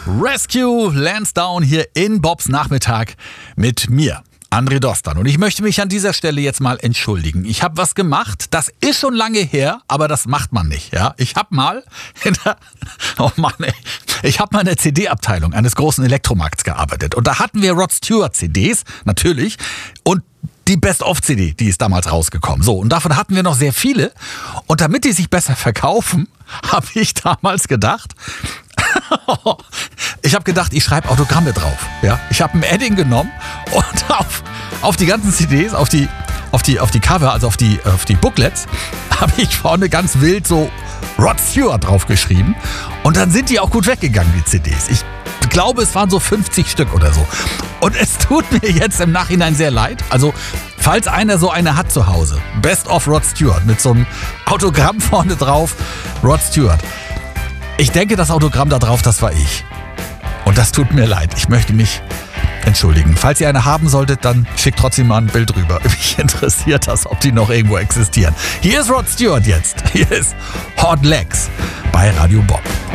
Rescue Lansdowne hier in Bobs Nachmittag mit mir, André Dostan. Und ich möchte mich an dieser Stelle jetzt mal entschuldigen. Ich habe was gemacht, das ist schon lange her, aber das macht man nicht. Ja? Ich habe mal in der CD-Abteilung eines großen Elektromarkts gearbeitet. Und da hatten wir Rod Stewart CDs, natürlich, und die Best-of-CD, die ist damals rausgekommen. So, und davon hatten wir noch sehr viele. Und damit die sich besser verkaufen, habe ich damals gedacht, ich schreibe Autogramme drauf. Ja? Ich habe ein Edding genommen und auf die ganzen CDs, auf die Cover, also auf die Booklets, habe ich vorne ganz wild so Rod Stewart draufgeschrieben. Und dann sind die auch gut weggegangen, die CDs. Ich glaube, es waren so 50 Stück oder so. Und es tut mir jetzt im Nachhinein sehr leid. Also, falls einer so eine hat zu Hause, Best of Rod Stewart mit so einem Autogramm vorne drauf, Rod Stewart. Ich denke, das Autogramm da drauf, das war ich. Und das tut mir leid. Ich möchte mich entschuldigen. Falls ihr eine haben solltet, dann schickt trotzdem mal ein Bild rüber. Mich interessiert das, ob die noch irgendwo existieren. Hier ist Rod Stewart jetzt. Hier ist Hot Legs bei Radio Bob.